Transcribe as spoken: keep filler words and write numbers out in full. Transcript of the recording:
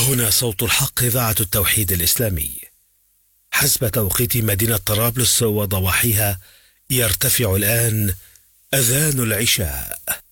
هنا صوت الحق، إذاعة التوحيد الإسلامي. حسب توقيت مدينة طرابلس وضواحيها، يرتفع الآن أذان العشاء.